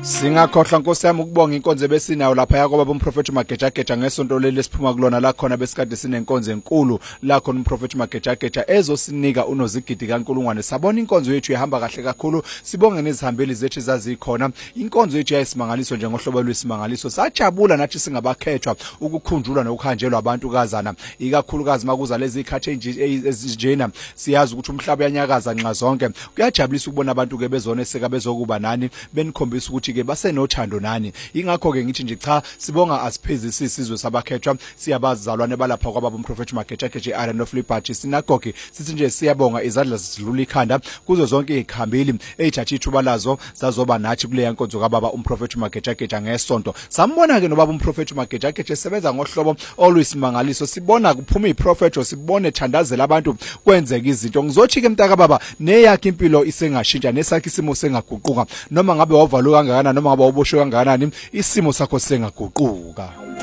Singakhohlwa Nkosi yami ukubonga inkonzo ebesinayo lapha yakwaba umprofeti Magejageja ngesonto leli siphuma kulona la khona besikade sinenkonzo enkulu la khona umprofeti Magejageja ezosinika unozigidi kaNkulungwane. Sabona inkonzo yethu ihamba kahle kakhulu, sibonge nezihambeli zethu zazikhona. Inkonzo yethu yayisimangaliso njengohlobo lwesimangaliso, sajabula nathi singabakhethwa ukukhunjulwa nokuhanjelwa abantu kazana, ikakhulukazi makuza lezi ikhathi ezinjena. Siyazi ukuthi umhlaba uyanyakaza nxa zonke, kuyajabulisa ukubona abantu ke bezoneseka bezokuba nani benikhombisa ukuthi ke basenothando nani. Ingakho ke ngithi nje cha, sibonga asiphezisi isizwe sabakhethwa, siyabazalwane balapha kwababa umprofeti Magejageja Island of Liberty. Sinagoge sithi nje siyabonga izandla zidlula ikhanda kuzo zonke izikhambili ezithatha ithuba lazo zazoba nathi kule yankonzo kababa umprofeti Magejageja ngesonto. Sambona ke nobaba umprofeti Magejageja esebenza ngohlobo oluyisimangaliso, sibona kuphuma iprofeto, sibone thandazela abantu kwenzeka izinto. Ngizothi ke mntaka baba neyakhe impilo isengashintsha, nesakhe isimo sengaguquka, noma ngabe wavaluka kangakanani, noma ngabe uboshwe kangakanani, isimo sakho sengaguquka.